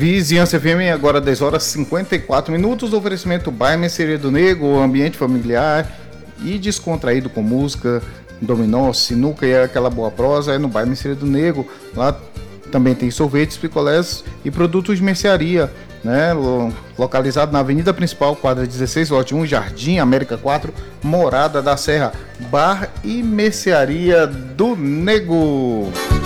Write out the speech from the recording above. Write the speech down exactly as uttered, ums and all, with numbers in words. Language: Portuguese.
Vizinhança F M, agora dez horas e cinquenta e quatro minutos. Oferecimento Bar Mercearia do Nego, ambiente familiar e descontraído com música, dominó, sinuca e aquela boa prosa. É no Bar Mercearia do Nego. Lá também tem sorvetes, picolés e produtos de mercearia, né? Localizado na Avenida Principal, quadra dezesseis, lote um, Jardim América quatro, Morada da Serra. Bar e Mercearia do Nego.